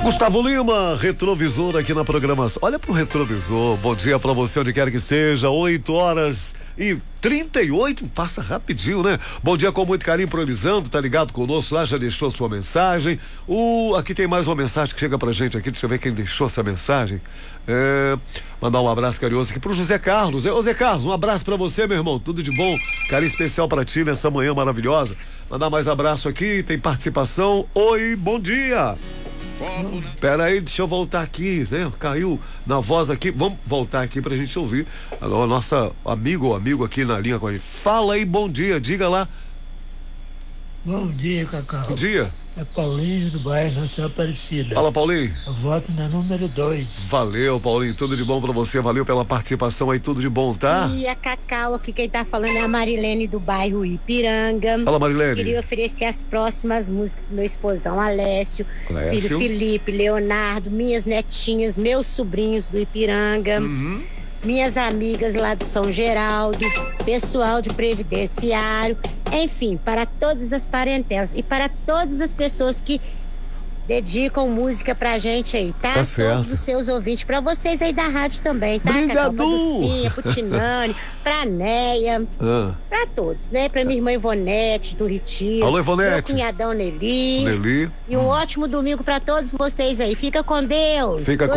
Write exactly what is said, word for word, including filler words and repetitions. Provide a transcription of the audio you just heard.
Gustavo Lima, retrovisor aqui na programação. Olha pro retrovisor. Bom dia pra você, onde quer que seja. oito horas e trinta e oito. Passa rapidinho, né? Bom dia com muito carinho, improvisando. Tá ligado conosco lá? Já deixou sua mensagem. O, aqui tem mais uma mensagem que chega pra gente aqui. Deixa eu ver quem deixou essa mensagem. É, mandar um abraço carinhoso aqui pro José Carlos. Ô Zé Carlos, um abraço pra você, meu irmão. Tudo de bom. Carinho especial pra ti nessa manhã maravilhosa. Mandar mais abraço aqui. Tem participação. Oi, bom dia. Pera aí, deixa eu voltar aqui, né? Caiu na voz aqui. Vamos voltar aqui pra gente ouvir a nossa amigo ou amigo aqui na linha com a gente. Fala aí, bom dia, diga lá. Bom dia, Cacau. Bom dia. É Paulinho do bairro Nossa Aparecida. Fala, Paulinho. Eu voto na número dois. Valeu, Paulinho, tudo de bom pra você, valeu pela participação aí, tudo de bom, tá? E a Cacau, aqui quem tá falando é a Marilene do bairro Ipiranga. Fala, Marilene. Queria oferecer as próximas músicas pro meu esposão Alessio, Alessio. filho Felipe, Leonardo, minhas netinhas, meus sobrinhos do Ipiranga. Uhum. Minhas amigas lá do São Geraldo, pessoal de previdenciário, enfim, para todas as parentelas e para todas as pessoas que dedicam música pra gente aí, tá? Tá certo. Todos os seus ouvintes, pra vocês aí da rádio também, tá? Obrigado. Pra Lucinha, pro Tinani, pra Neia, Ah. pra todos, né? Pra minha irmã Ivonete, do Retiro. Alô, Ivonete. Meu cunhadão Nelly. Nelly. E um ótimo domingo pra todos vocês aí. Fica com Deus. Fica com